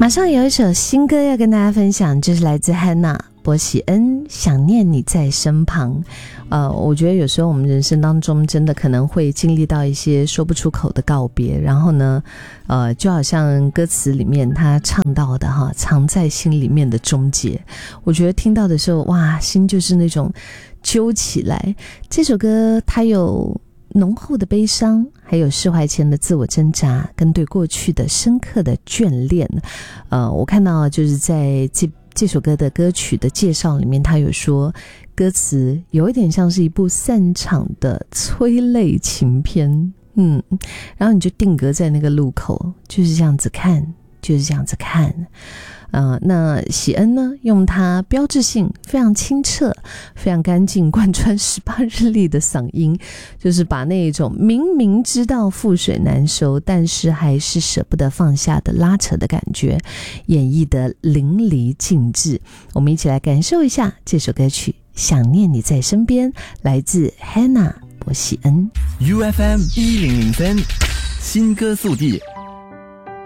马上有一首新歌要跟大家分享，就是来自汉娜博喜恩，想念你在身旁。我觉得有时候我们人生当中真的可能会经历到一些说不出口的告别，然后呢就好像歌词里面他唱到的哈，藏在心里面的终结，我觉得听到的时候哇，心就是那种揪起来。这首歌它有浓厚的悲伤，还有释怀前的自我挣扎，跟对过去的深刻的眷恋。我看到就是在这首歌的歌曲的介绍里面，他有说歌词有一点像是一部散场的催泪情片，然后你就定格在那个路口，就是这样子看，就是这样子看。那喜恩呢，用他标志性非常清澈非常干净贯穿18日历的嗓音，就是把那种明明知道覆水难收但是还是舍不得放下的拉扯的感觉演绎得淋漓尽致。我们一起来感受一下这首歌曲想念你在身边，来自 Hannah 博喜恩。 UFM 1003新歌速递